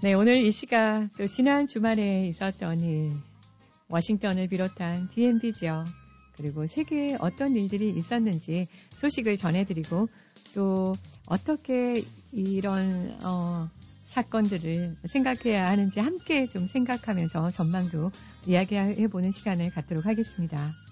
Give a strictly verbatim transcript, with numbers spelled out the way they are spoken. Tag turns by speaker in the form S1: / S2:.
S1: 네, 오늘 이 시각 또 지난 주말에 있었던 일, 워싱턴을 비롯한 디엠비 지역, 그리고 세계에 어떤 일들이 있었는지 소식을 전해드리고 또 어떻게 이런 어, 사건들을 생각해야 하는지 함께 좀 생각하면서 전망도 이야기해보는 시간을 갖도록 하겠습니다.